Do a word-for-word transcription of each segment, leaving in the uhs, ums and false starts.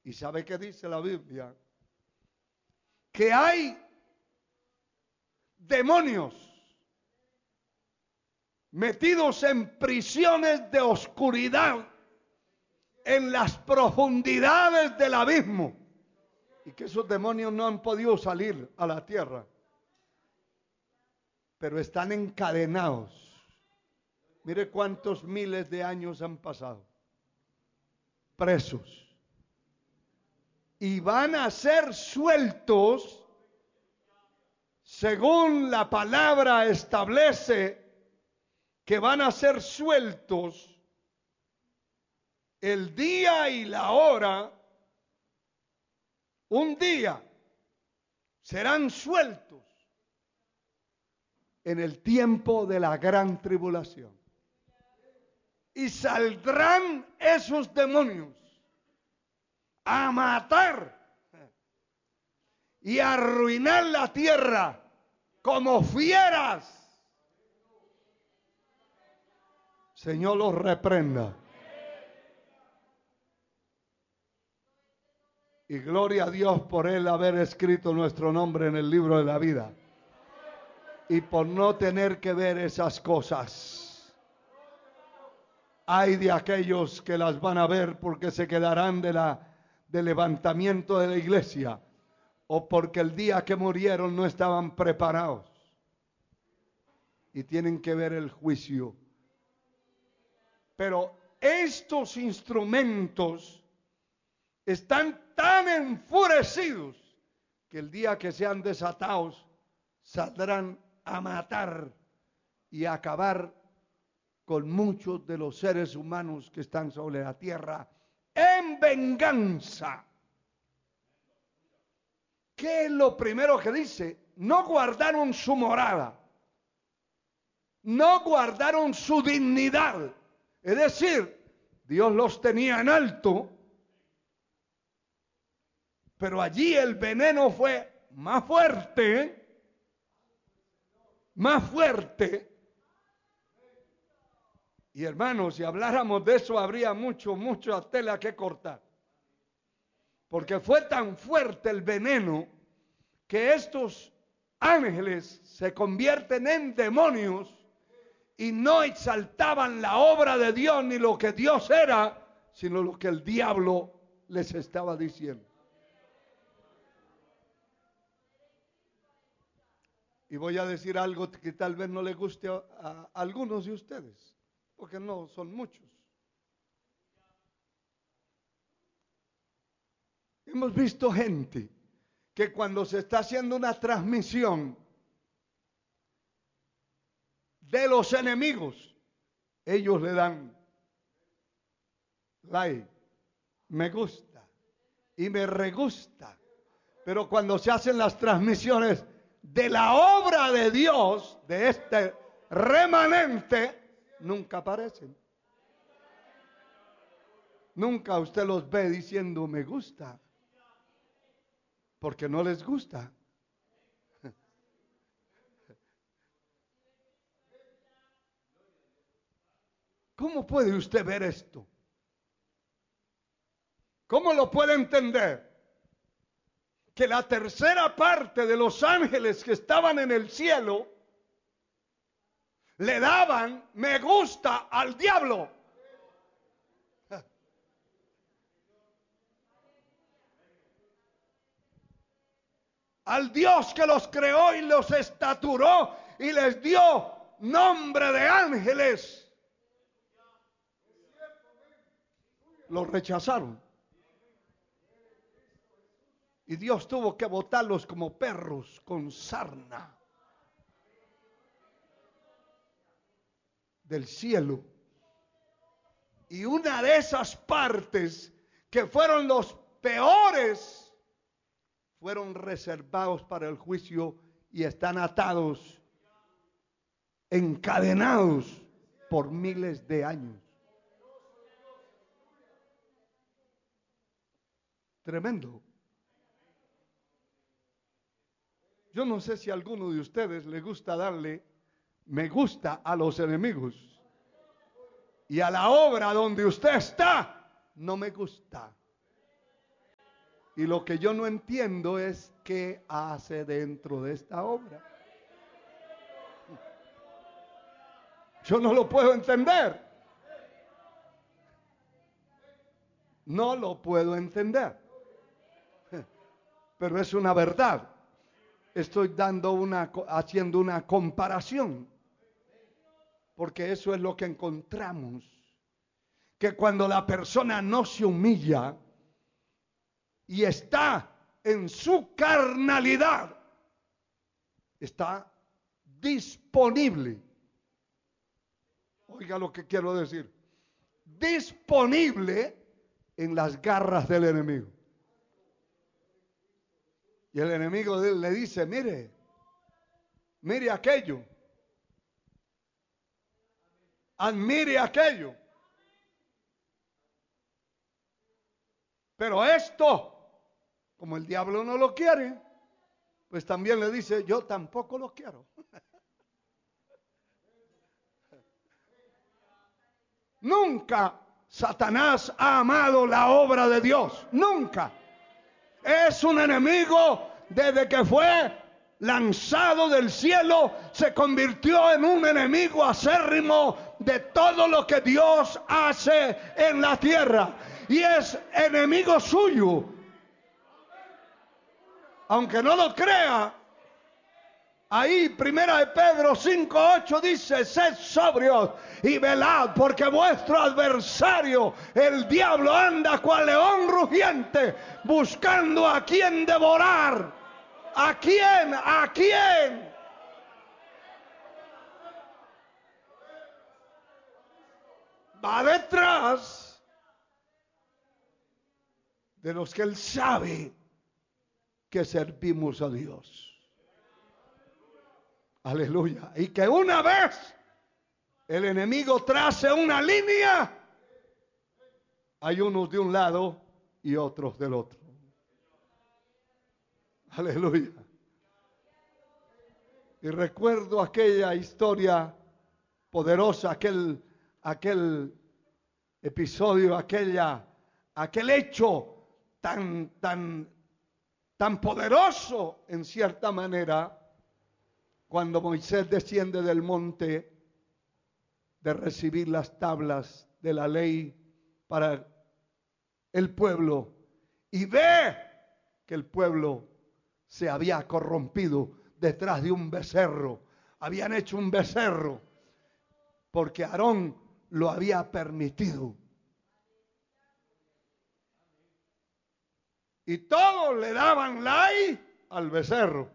¿Y sabe qué dice la Biblia? Que hay demonios metidos en prisiones de oscuridad en las profundidades del abismo, y que esos demonios no han podido salir a la tierra, pero están encadenados. Mire cuántos miles de años han pasado presos, y van a ser sueltos según la palabra establece, que van a ser sueltos el día y la hora. Un día serán sueltos en el tiempo de la gran tribulación, y saldrán esos demonios a matar y a arruinar la tierra como fieras. Señor los reprenda. Y gloria a Dios por Él haber escrito nuestro nombre en el libro de la vida, y por no tener que ver esas cosas. Ay de aquellos que las van a ver porque se quedarán de la, del levantamiento de la iglesia, o porque el día que murieron no estaban preparados y tienen que ver el juicio. Pero estos instrumentos están tan enfurecidos que el día que sean desatados saldrán a matar y a acabar con muchos de los seres humanos que están sobre la tierra en venganza. ¿Qué es lo primero que dice? No guardaron su morada, no guardaron su dignidad. Es decir, Dios los tenía en alto, pero allí el veneno fue más fuerte, más fuerte. Y hermanos, si habláramos de eso, habría mucho, mucha tela que cortar. Porque fue tan fuerte el veneno que estos ángeles se convierten en demonios y no exaltaban la obra de Dios ni lo que Dios era, sino lo que el diablo les estaba diciendo. Y voy a decir algo que tal vez no le guste a, a algunos de ustedes, porque no son muchos. Hemos visto gente que cuando se está haciendo una transmisión de los enemigos, ellos le dan like, me gusta y me regusta. Pero cuando se hacen las transmisiones de la obra de Dios, de este remanente, nunca aparecen. Nunca usted los ve diciendo me gusta, porque no les gusta. ¿Cómo puede usted ver esto? ¿Cómo lo puede entender? Que la tercera parte de los ángeles que estaban en el cielo le daban me gusta al diablo. Al Dios que los creó y los estaturó y les dio nombre de ángeles. Los rechazaron. Y Dios tuvo que botarlos como perros con sarna del cielo. Y una de esas partes que fueron los peores fueron reservados para el juicio y están atados, encadenados por miles de años. Tremendo. Yo no sé si a alguno de ustedes le gusta darle me gusta a los enemigos. Y a la obra donde usted está, no me gusta. Y lo que yo no entiendo es qué hace dentro de esta obra. Yo no lo puedo entender. No lo puedo entender. Pero es una verdad. Estoy dando una, haciendo una comparación. Porque eso es lo que encontramos. Que cuando la persona no se humilla y está en su carnalidad, está disponible. Oiga lo que quiero decir. Disponible en las garras del enemigo. Y el enemigo le dice, mire, mire aquello. Admire aquello. Pero esto, como el diablo no lo quiere, pues también le dice, yo tampoco lo quiero. Nunca Satanás ha amado la obra de Dios. Nunca. Es un enemigo desde que fue lanzado del cielo. Se convirtió en un enemigo acérrimo de todo lo que Dios hace en la tierra. Y es enemigo suyo. Aunque no lo crea, ahí primera de Pedro cinco ocho dice, sed sobrios y velad, porque vuestro adversario, el diablo, anda cual león rugiente, buscando a quien devorar. ¿A quién? ¿A quién? Va detrás de los que él sabe que servimos a Dios. Aleluya. Y que una vez el enemigo trace una línea, hay unos de un lado y otros del otro. Aleluya. Y recuerdo aquella historia poderosa, aquel, aquel episodio, aquella, aquel hecho tan, tan, tan poderoso en cierta manera, cuando Moisés desciende del monte de recibir las tablas de la ley para el pueblo y ve que el pueblo se había corrompido detrás de un becerro. Habían hecho un becerro porque Aarón lo había permitido. Y todos le daban like al becerro.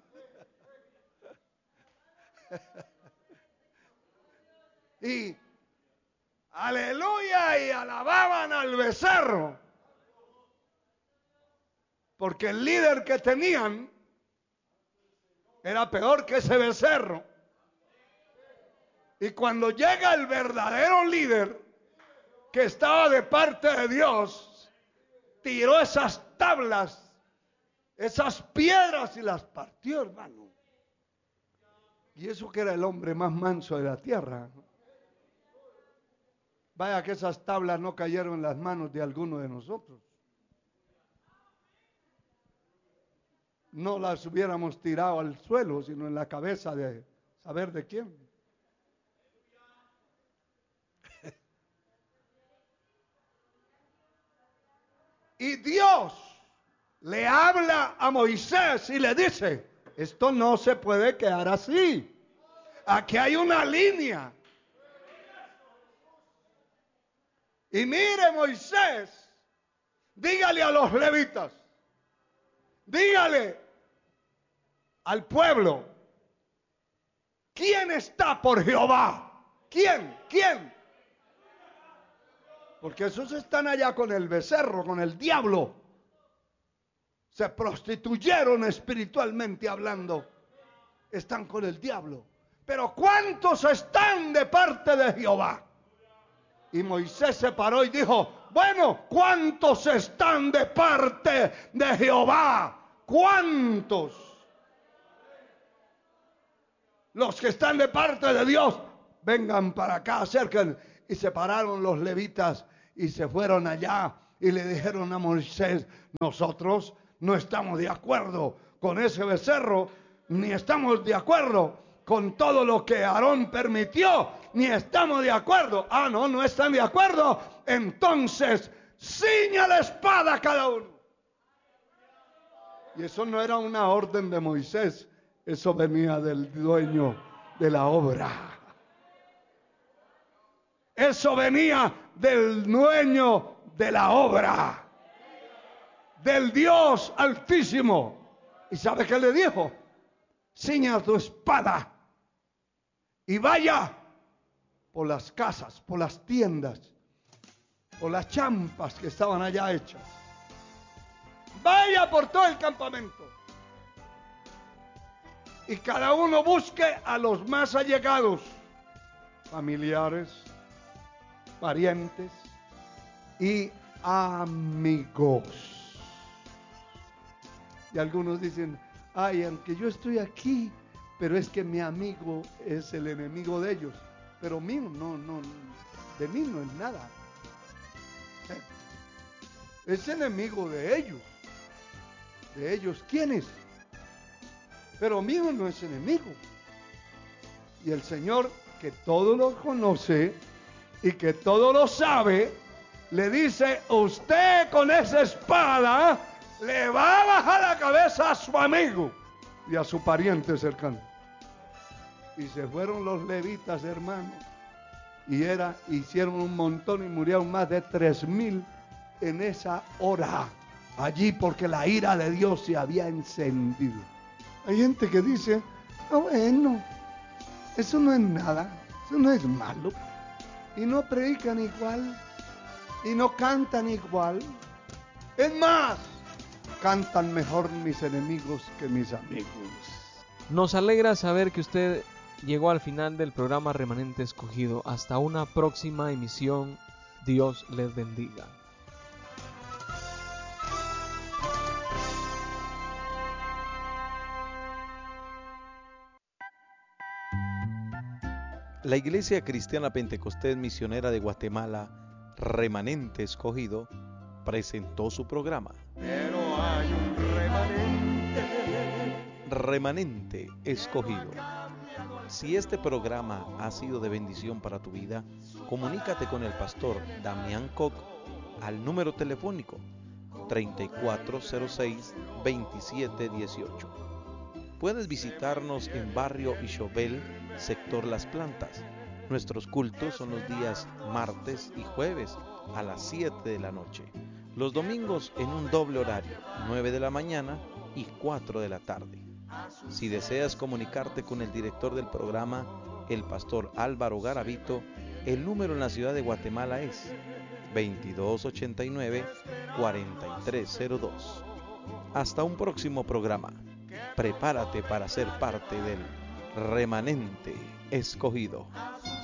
Y aleluya, y alababan al becerro. Porque el líder que tenían era peor que ese becerro. Y cuando llega el verdadero líder, que estaba de parte de Dios, tiró esas tablas, esas piedras y las partió, hermano. Y eso que era el hombre más manso de la tierra. Vaya que esas tablas no cayeron en las manos de alguno de nosotros. No las hubiéramos tirado al suelo, sino en la cabeza de saber de quién. Y Dios le habla a Moisés y le dice, esto no se puede quedar así. Aquí hay una línea. Y mire, Moisés, dígale a los levitas, dígale al pueblo, ¿quién está por Jehová? ¿Quién? ¿Quién? Porque esos están allá con el becerro, con el diablo. Se prostituyeron espiritualmente hablando. Están con el diablo. Pero ¿cuántos están de parte de Jehová? Y Moisés se paró y dijo, bueno, ¿cuántos están de parte de Jehová? ¿Cuántos? Los que están de parte de Dios, vengan para acá, acerquen. Y se pararon los levitas y se fueron allá y le dijeron a Moisés, nosotros no estamos de acuerdo con ese becerro, ni estamos de acuerdo con todo lo que Aarón permitió, ni estamos de acuerdo. Ah, no, no están de acuerdo. Entonces, ciña la espada cada uno. Y eso no era una orden de Moisés, eso venía del dueño de la obra. Eso venía del dueño de la obra, del Dios Altísimo. ¿Y sabe qué le dijo? Ciña tu espada y vaya por las casas, por las tiendas, por las champas que estaban allá hechas. Vaya por todo el campamento. Y cada uno busque a los más allegados, familiares, parientes y amigos. Y algunos dicen, ay, aunque yo estoy aquí, pero es que mi amigo es el enemigo de ellos. Pero mío, no, no, de mí no es nada. Es enemigo de ellos. ¿De ellos quiénes? Pero mío no es enemigo. Y el Señor, que todo lo conoce y que todo lo sabe, le dice, usted con esa espada le va a bajar la cabeza a su amigo y a su pariente cercano. Y se fueron los levitas, hermanos, y era, hicieron un montón y murieron más de tres mil en esa hora, allí, porque la ira de Dios se había encendido. Hay gente que dice, ah, bueno, eso no es nada, eso no es malo, y no predican igual, y no cantan igual. Es más, cantan mejor mis enemigos que mis amigos. Nos alegra saber que usted llegó al final del programa Remanente Escogido. Hasta una próxima emisión. Dios les bendiga. La Iglesia Cristiana Pentecostés Misionera de Guatemala, Remanente Escogido, presentó su programa. Pero hay un remanente. Remanente Escogido. Si este programa ha sido de bendición para tu vida, comunícate con el pastor Damián Koch al número telefónico treinta y cuatro cero seis, veintisiete dieciocho. Puedes visitarnos en Barrio Ixobel, sector Las Plantas. Nuestros cultos son los días martes y jueves a las siete de la noche. Los domingos en un doble horario, nueve de la mañana y cuatro de la tarde. Si deseas comunicarte con el director del programa, el pastor Álvaro Garavito, el número en la ciudad de Guatemala es veintidós ochenta y nueve, cuarenta y tres cero dos. Hasta un próximo programa. Prepárate para ser parte del Remanente Escogido.